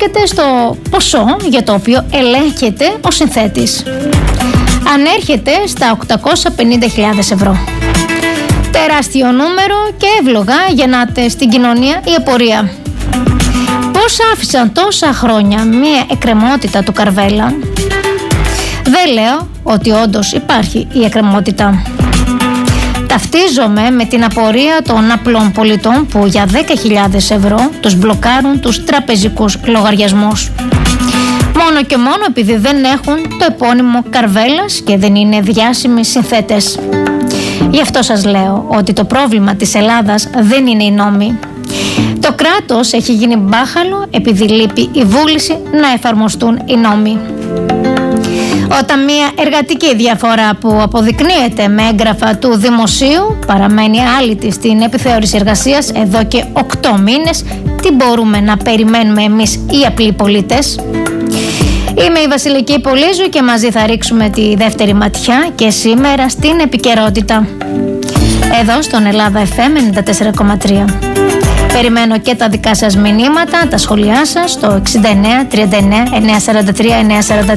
βρίσκεται στο ποσό για το οποίο ελέγχεται ο συνθέτης. Ανέρχεται στα 850.000 ευρώ. Τεράστιο νούμερο και εύλογα γεννάται στην κοινωνία η απορία. Πώς άφησαν τόσα χρόνια μία εκκρεμότητα του Καρβέλα? Δεν λέω ότι όντως υπάρχει η εκκρεμότητα. Ταυτίζομαι με την απορία των απλών πολιτών που για 10.000 ευρώ τους μπλοκάρουν τους τραπεζικούς λογαριασμούς. Μόνο και μόνο επειδή δεν έχουν το επώνυμο Καρβέλας και δεν είναι διάσημοι συνθέτες. Γι' αυτό σας λέω ότι το πρόβλημα της Ελλάδας δεν είναι οι νόμοι. Το κράτος έχει γίνει μπάχαλο επειδή λείπει η βούληση να εφαρμοστούν οι νόμοι. Όταν μια εργατική διαφορά που αποδεικνύεται με έγγραφα του δημοσίου παραμένει άλυτη στην επιθεώρηση εργασίας εδώ και 8 μήνες, τι μπορούμε να περιμένουμε εμείς οι απλοί πολίτες? Είμαι η Βασιλική Πολύζου και μαζί θα ρίξουμε τη δεύτερη ματιά και σήμερα στην επικαιρότητα. Εδώ στον Ελλάδα FM 94,3. Περιμένω και τα δικά σας μηνύματα, τα σχόλιά σας στο 69 39 943 943.